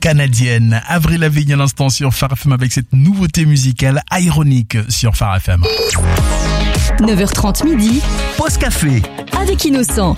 canadienne. Avril Lavigne à l'instant sur Phare FM avec cette nouveauté musicale ironique sur Phare FM. 9h30 midi. Pause café. Avec Innocent.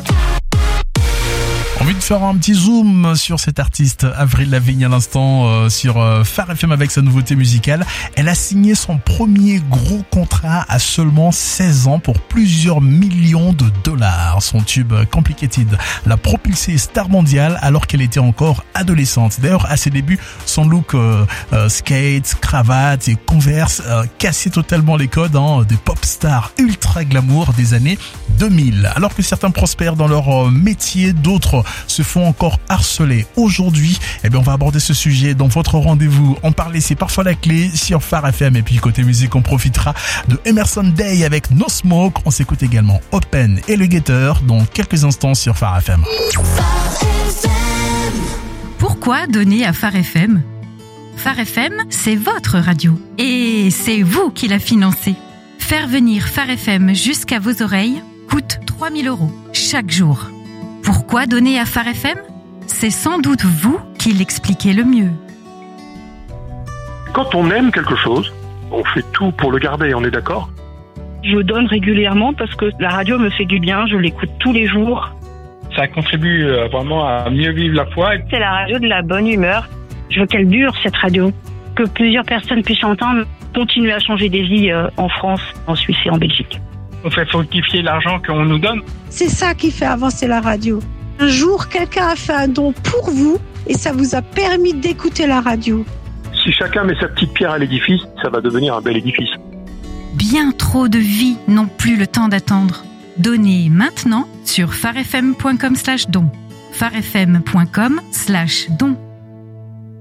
Envie de faire un petit zoom sur cette artiste Avril Lavigne à l'instant sur Phare FM avec sa nouveauté musicale. Elle a signé son premier gros contrat à seulement 16 ans pour plusieurs millions de dollars. Son tube Complicated l'a propulsée star mondiale alors qu'elle était encore adolescente. D'ailleurs, à ses débuts, son look skate, cravate et Converse cassait totalement les codes des pop stars ultra glamour des années 2000. Alors que certains prospèrent dans leur métier, d'autres se font encore harceler. Aujourd'hui, on va aborder ce sujet dans votre rendez-vous. En parler, c'est parfois la clé sur Phare FM. Et puis côté musique, on profitera de Emerson Day avec No Smoke. On s'écoute également Open et le Guetteur dans quelques instants sur Phare FM. Pourquoi donner à Phare FM ? Phare FM, c'est votre radio. Et c'est vous qui la financez. Faire venir Phare FM jusqu'à vos oreilles coûte 3 000 € chaque jour. Pourquoi donner à Phare FM ? C'est sans doute vous qui l'expliquez le mieux. Quand on aime quelque chose, on fait tout pour le garder, on est d'accord ? Je donne régulièrement parce que la radio me fait du bien, je l'écoute tous les jours. Ça contribue vraiment à mieux vivre la foi. C'est la radio de la bonne humeur. Je veux qu'elle dure, cette radio. Que plusieurs personnes puissent entendre, continuer à changer des vies en France, en Suisse et en Belgique. On fait fructifier l'argent qu'on nous donne. C'est ça qui fait avancer la radio. Un jour, quelqu'un a fait un don pour vous et ça vous a permis d'écouter la radio. Si chacun met sa petite pierre à l'édifice, ça va devenir un bel édifice. Bien trop de vies n'ont plus le temps d'attendre. Donnez maintenant sur pharefm.com/don. pharefm.com/don.